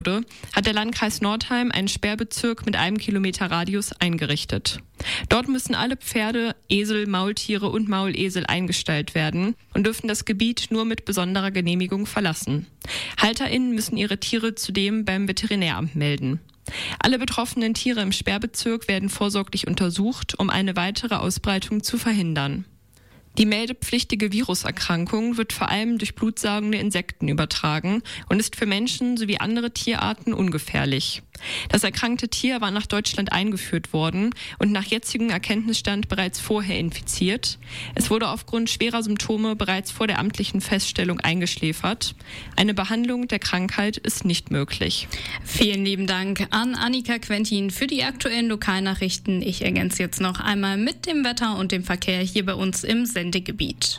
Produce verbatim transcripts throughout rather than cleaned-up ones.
hat der Landkreis Northeim einen Sperrbezirk mit einem Kilometer Radius eingerichtet. Dort müssen alle Pferde, Esel, Maultiere und Maulesel eingestellt werden und dürfen das Gebiet nur mit besonderer Genehmigung verlassen. HalterInnen müssen ihre Tiere zudem beim Veterinäramt melden. Alle betroffenen Tiere im Sperrbezirk werden vorsorglich untersucht, um eine weitere Ausbreitung zu verhindern. Die meldepflichtige Viruserkrankung wird vor allem durch blutsaugende Insekten übertragen und ist für Menschen sowie andere Tierarten ungefährlich. Das erkrankte Tier war nach Deutschland eingeführt worden und nach jetzigem Erkenntnisstand bereits vorher infiziert. Es wurde aufgrund schwerer Symptome bereits vor der amtlichen Feststellung eingeschläfert. Eine Behandlung der Krankheit ist nicht möglich. Vielen lieben Dank an Annika Quentin für die aktuellen Lokalnachrichten. Ich ergänze jetzt noch einmal mit dem Wetter und dem Verkehr hier bei uns im Sendegebiet.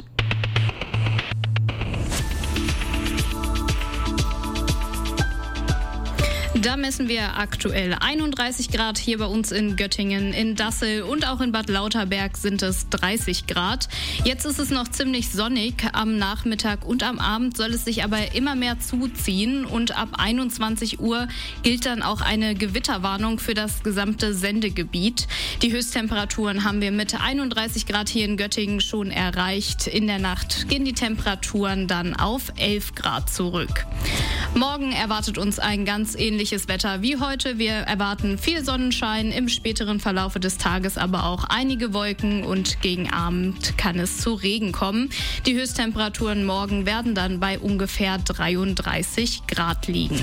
Da messen wir aktuell einunddreißig Grad hier bei uns in Göttingen, in Dassel und auch in Bad Lauterberg sind es dreißig Grad. Jetzt ist es noch ziemlich sonnig. Am Nachmittag und am Abend soll es sich aber immer mehr zuziehen und ab einundzwanzig Uhr gilt dann auch eine Gewitterwarnung für das gesamte Sendegebiet. Die Höchsttemperaturen haben wir mit einunddreißig Grad hier in Göttingen schon erreicht. In der Nacht gehen die Temperaturen dann auf elf Grad zurück. Morgen erwartet uns ein ganz ähnliches Wetter wie heute. Wir erwarten viel Sonnenschein, im späteren Verlaufe des Tages aber auch einige Wolken und gegen Abend kann es zu Regen kommen. Die Höchsttemperaturen morgen werden dann bei ungefähr dreiunddreißig Grad liegen.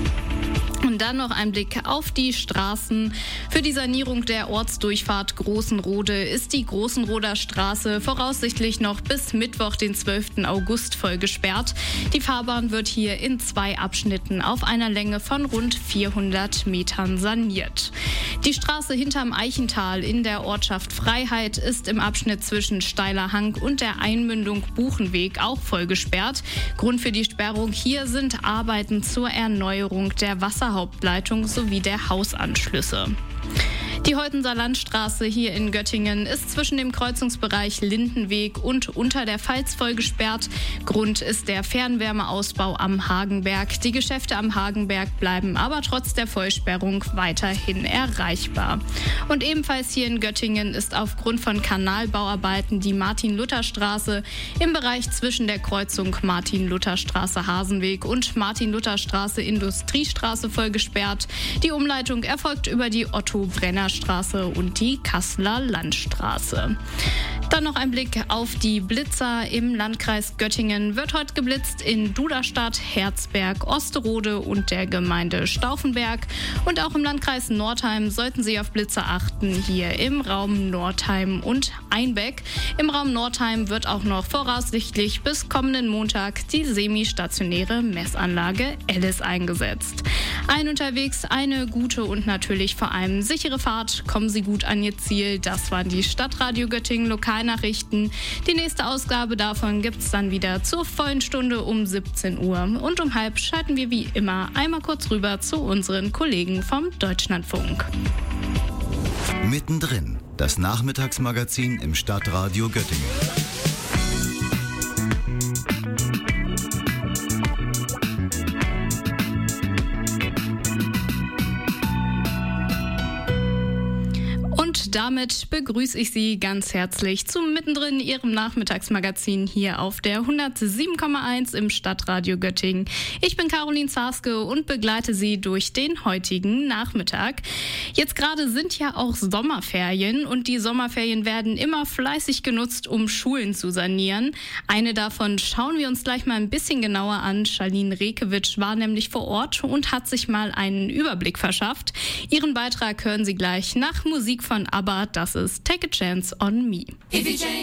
Und dann noch ein Blick auf die Straßen. Für die Sanierung der Ortsdurchfahrt Großenrode ist die Großenroder Straße voraussichtlich noch bis Mittwoch, den zwölften August, voll gesperrt. Die Fahrbahn wird hier in zwei Abschnitten auf einer Länge von rund vierhundert Metern saniert. Die Straße hinterm Eichental in der Ortschaft Freiheit ist im Abschnitt zwischen Steiler Hang und der Einmündung Buchenweg auch voll gesperrt. Grund für die Sperrung hier sind Arbeiten zur Erneuerung der Wasserhauptleitung sowie der Hausanschlüsse. Die Heutenser Landstraße hier in Göttingen ist zwischen dem Kreuzungsbereich Lindenweg und unter der Pfalz voll gesperrt. Grund ist der Fernwärmeausbau am Hagenberg. Die Geschäfte am Hagenberg bleiben aber trotz der Vollsperrung weiterhin erreichbar. Und ebenfalls hier in Göttingen ist aufgrund von Kanalbauarbeiten die Martin-Luther-Straße im Bereich zwischen der Kreuzung Martin-Luther-Straße-Hasenweg und Martin-Luther-Straße Industriestraße voll gesperrt. Die Umleitung erfolgt über die Otto-Brenner Straße und die Kasseler Landstraße. Dann noch ein Blick auf die Blitzer im Landkreis Göttingen. Wird heute geblitzt in Duderstadt, Herzberg, Osterode und der Gemeinde Stauffenberg. Und auch im Landkreis Northeim sollten Sie auf Blitzer achten, hier im Raum Northeim und Einbeck. Im Raum Northeim wird auch noch voraussichtlich bis kommenden Montag die semi-stationäre Messanlage Alice eingesetzt. Allen unterwegs eine gute und natürlich vor allem sichere Fahrt. Kommen Sie gut an Ihr Ziel. Das waren die Stadtradio Göttingen Lokalnachrichten. Die nächste Ausgabe davon gibt es dann wieder zur vollen Stunde um siebzehn Uhr. Und um halb schalten wir wie immer einmal kurz rüber zu unseren Kollegen vom Deutschlandfunk. Mittendrin, das Nachmittagsmagazin im Stadtradio Göttingen. Damit begrüße ich Sie ganz herzlich zum Mittendrin, Ihrem Nachmittagsmagazin hier auf der hundertsieben Komma eins im Stadtradio Göttingen. Ich bin Caroline Zarske und begleite Sie durch den heutigen Nachmittag. Jetzt gerade sind ja auch Sommerferien und die Sommerferien werden immer fleißig genutzt, um Schulen zu sanieren. Eine davon schauen wir uns gleich mal ein bisschen genauer an. Charlene Rekewitsch war nämlich vor Ort und hat sich mal einen Überblick verschafft. Ihren Beitrag hören Sie gleich nach Musik von ABBA. Das ist Take a Chance on Me.